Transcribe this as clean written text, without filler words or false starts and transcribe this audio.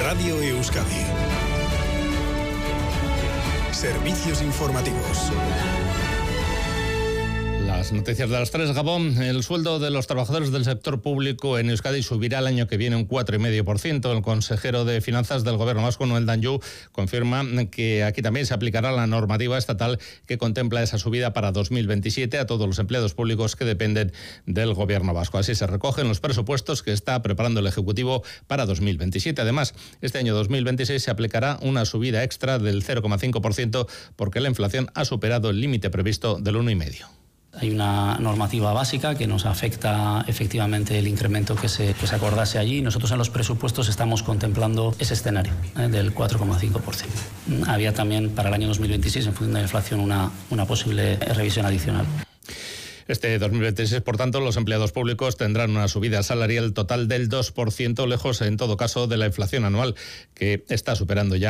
Radio Euskadi. Servicios informativos. Las noticias de las 3, Gabón. El sueldo de los trabajadores del sector público en Euskadi subirá el año que viene un 4,5%. El consejero de Finanzas del Gobierno vasco, Noel Danjou, confirma que aquí también se aplicará la normativa estatal que contempla esa subida para 2027 a todos los empleados públicos que dependen del Gobierno vasco. Así se recogen los presupuestos que está preparando el Ejecutivo para 2027. Además, este año 2026 se aplicará una subida extra del 0,5% porque la inflación ha superado el límite previsto del 1,5%. Hay una normativa básica que nos afecta efectivamente el incremento que se acordase allí. Nosotros en los presupuestos estamos contemplando ese escenario del 4,5%. Había también para el año 2026, en función de la inflación, una posible revisión adicional. Este 2026, por tanto, los empleados públicos tendrán una subida salarial total del 2%, lejos, en todo caso, de la inflación anual, que está superando ya